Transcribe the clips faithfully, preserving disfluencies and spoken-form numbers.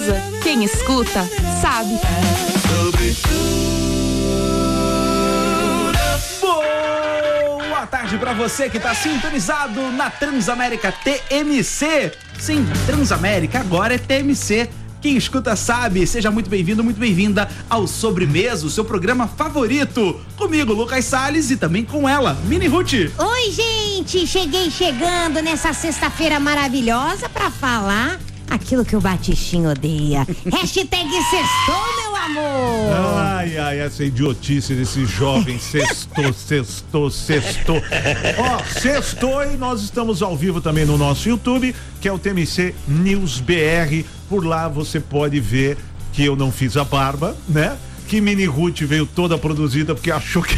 Sobremesa, quem escuta, sabe. Boa tarde pra você que tá sintonizado na Transamérica T M C. Sim, Transamérica agora é T M C. Quem escuta sabe. Seja muito bem-vindo, muito bem-vinda ao Sobremesa, o seu programa favorito. Comigo, Lucas Salles, e também com ela, Mini Ruth. Oi, gente! Cheguei chegando nessa sexta-feira maravilhosa pra falar aquilo que o Batistinho odeia. Hashtag sextou, meu amor! Ai, ai, essa idiotice desse jovem sextou, sextou, sextou. Ó, sextou e nós estamos ao vivo também no nosso YouTube, que é o T M C News B R. Por lá você pode ver que eu não fiz a barba, né? Que Mini Ruth veio toda produzida porque achou que...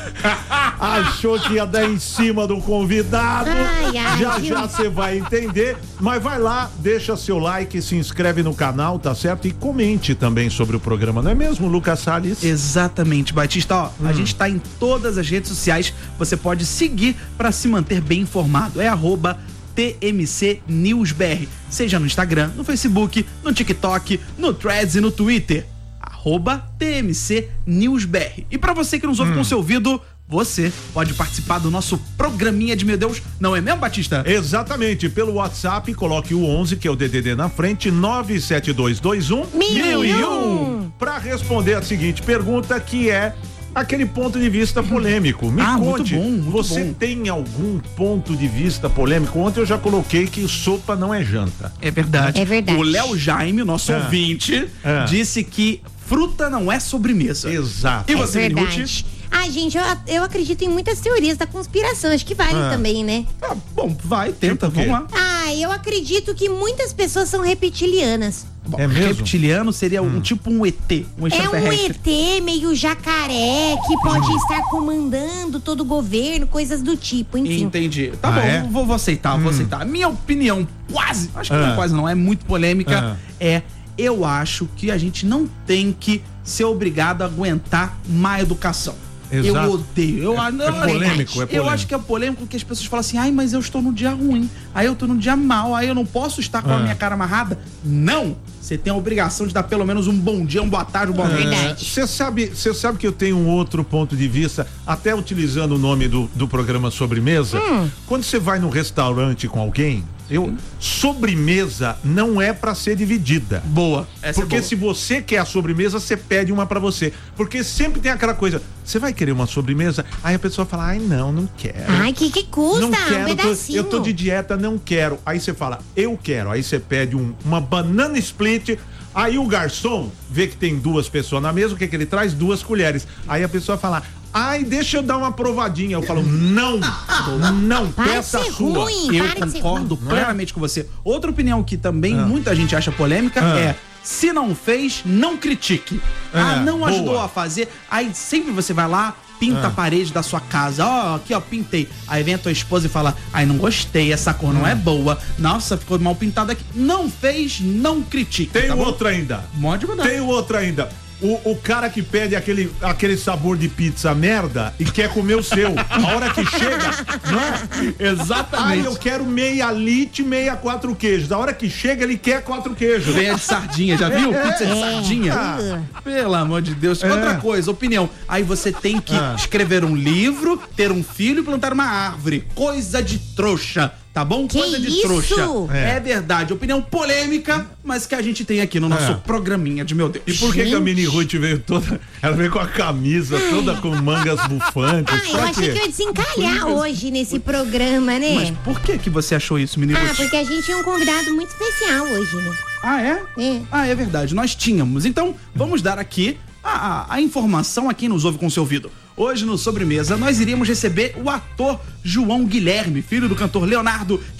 achou que ia dar em cima do convidado. Ai, ai, já viu? já você vai entender. Mas vai lá, deixa seu like, se inscreve no canal, tá certo? E comente também sobre o programa, não é mesmo, Lucas Salles? Exatamente, Batista. Ó, hum. a gente tá em todas as redes sociais. Você pode seguir pra se manter bem informado. É arroba T M C News B R. Seja no Instagram, no Facebook, no TikTok, no Threads e no Twitter. Arroba T M C News B R. E pra você que nos ouve hum. com seu ouvido, você pode participar do nosso programinha de Meu Deus, não é mesmo, Batista? Exatamente, pelo WhatsApp, coloque o onze, que é o D D D na frente, nove sete dois dois um mil e um, pra responder a seguinte pergunta, que é aquele ponto de vista polêmico. Me ah, conte, muito bom, muito você bom. tem algum ponto de vista polêmico? Ontem eu já coloquei que sopa não é janta. É verdade. É verdade. O Léo Jaime, nosso ah. ouvinte, ah. disse que fruta não é sobremesa. Exato. E você, é Mini Ruth? verdade. Ai, gente, eu, eu acredito em muitas teorias da conspiração, acho que vale Ah. também, né? Ah, bom, vai, tenta, Tipo o quê? vamos lá. Ah, eu acredito que muitas pessoas são reptilianas. Bom, É mesmo? reptiliano seria um Hum. tipo um E T, um É um extraterrestre. E T meio jacaré que pode estar comandando todo o governo, coisas do tipo, enfim. Entendi. Tá Ah, bom, é? vou, vou aceitar, vou Hum. aceitar. Minha opinião, quase, acho que Ah. não é quase não, é muito polêmica, Ah. é, eu acho que a gente não tem que ser obrigado a aguentar má educação. Exato. Eu odeio. Eu, É- não, é polêmico, é Eu polêmico. acho que é polêmico porque as pessoas falam assim, ai, mas eu estou no dia ruim, aí eu estou no dia mal, aí eu não posso estar com Ah. a minha cara amarrada. Não! Você tem a obrigação de dar pelo menos um bom dia, uma boa tarde, uma boa noite. Verdade. Você sabe, você sabe que eu tenho um outro ponto de vista, até utilizando o nome do, do programa Sobremesa. Hum. Quando você vai num restaurante com alguém, eu, sobremesa não é pra ser dividida. Boa. Essa Porque é boa. se você quer a sobremesa, você pede uma pra você. Porque sempre tem aquela coisa, você vai querer uma sobremesa? Aí a pessoa fala, ai não, não quero. Ai, que que custa? Não um quero, tô- pedacinho. eu tô de dieta, não quero. Aí você fala, eu quero. Aí você pede um, uma banana split. Aí o garçom vê que tem duas pessoas na mesa, o que que ele traz? Duas colheres. Aí a pessoa fala, ai, deixa eu dar uma provadinha. Eu falo, não, não, Para de peça a ser sua. ruim. Eu Para de ser concordo ruim. plenamente com você. Outra opinião que também Ah. muita gente acha polêmica Ah. é: se não fez, não critique. É, ah, não boa. ajudou a fazer. Aí sempre você vai lá, pinta Ah. a parede da sua casa. Ó, aqui ó, pintei. Aí vem a tua esposa e fala: ai, não gostei, essa cor não é boa. Nossa, ficou mal pintado aqui. Não fez, não critique. Tem tá bom? outra ainda. Pode mandar. Tem outra ainda. O, o cara que pede aquele, aquele sabor de pizza merda e quer comer o seu. A hora que chega, não é? Exatamente. Ah, eu quero meia lite, meia quatro queijos. A hora que chega, ele quer quatro queijos. Venha de sardinha, já viu? Pizza de É. sardinha. Ah. Pelo amor de Deus. É. Outra coisa, opinião. Aí você tem que Ah. escrever um livro, ter um filho e plantar uma árvore. Coisa de trouxa, tá bom? Que Coisa de isso? trouxa. É. É. verdade. Opinião polêmica, mas que a gente tem aqui no nosso É. programinha de Meu Deus. E por que, que a Gente. Mini Ruth veio toda. Ela veio com a camisa toda com mangas bufantes? Ah, eu Pra achei quê? que eu ia desencalhar hoje nesse programa, né? Mas por que que você achou isso, menino? Ah, porque a gente tinha um convidado muito especial hoje, né? Ah, é? É. Ah, é verdade. Nós tínhamos. Então, vamos dar aqui a, a, a informação a quem nos ouve com seu ouvido. Hoje, no Sobremesa, nós iríamos receber o ator João Guilherme, filho do cantor Leonardo,